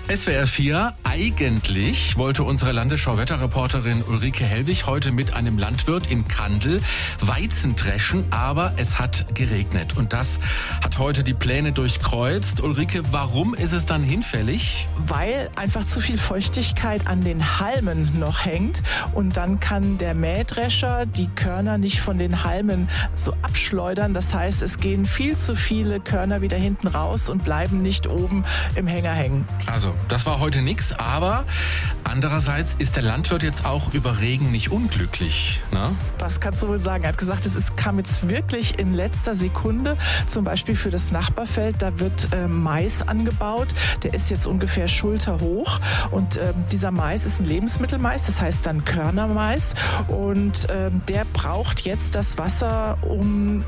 SWR 4, eigentlich wollte unsere Landesschau-Wetterreporterin Ulrike Hellwig heute mit einem Landwirt in Kandel Weizen dreschen, aber es hat geregnet. Und das hat heute die Pläne durchkreuzt. Ulrike, warum ist es dann hinfällig? Weil einfach zu viel Feuchtigkeit an den Halmen noch hängt und dann kann der Mähdrescher die Körner nicht von den Halmen so abschleudern. Das heißt, es gehen viel zu viele Körner wieder hinten raus und bleiben nicht oben im Hänger hängen. Also, das war heute nichts, aber andererseits ist der Landwirt jetzt auch über Regen nicht unglücklich, ne? Das kannst du wohl sagen. Er hat gesagt, kam jetzt wirklich in letzter Sekunde, zum Beispiel für das Nachbarfeld, da wird Mais angebaut. Der ist jetzt ungefähr schulterhoch und dieser Mais ist ein Lebensmittelmais, das heißt dann Körnermais und der braucht jetzt das Wasser, um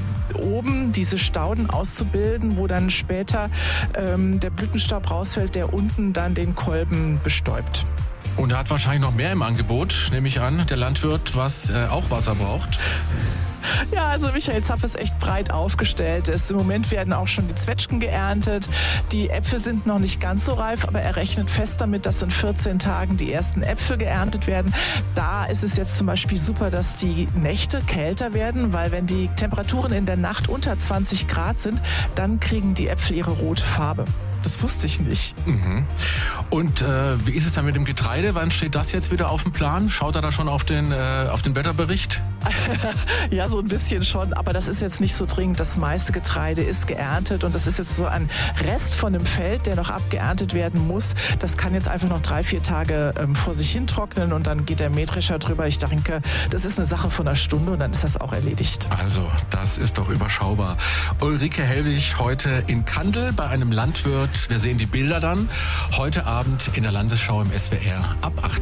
oben diese Stauden auszubilden, wo dann später der Blütenstaub rausfällt, der unten dann den Kolben bestäubt. Und er hat wahrscheinlich noch mehr im Angebot, nehme ich an, der Landwirt, was auch Wasser braucht. Ja, also Michael Zapf ist echt breit aufgestellt. Im Moment werden auch schon die Zwetschgen geerntet. Die Äpfel sind noch nicht ganz so reif, aber er rechnet fest damit, dass in 14 Tagen die ersten Äpfel geerntet werden. Da ist es jetzt zum Beispiel super, dass die Nächte kälter werden, weil wenn die Temperaturen in der Nacht unter 20 Grad sind, dann kriegen die Äpfel ihre rote Farbe. Das wusste ich nicht. Mhm. Und wie ist es dann mit dem Getreide? Wann steht das jetzt wieder auf dem Plan? Schaut er da schon auf den Wetterbericht? Ja, so ein bisschen schon, aber das ist jetzt nicht so dringend. Das meiste Getreide ist geerntet und das ist jetzt so ein Rest von dem Feld, der noch abgeerntet werden muss. Das kann jetzt einfach noch 3-4 Tage vor sich hin trocknen und dann geht der Mähdrescher drüber. Ich denke, das ist eine Sache von einer Stunde und dann ist das auch erledigt. Also, das ist doch überschaubar. Ulrike Hellwig heute in Kandel bei einem Landwirt. Wir sehen die Bilder dann heute Abend in der Landesschau im SWR ab 18.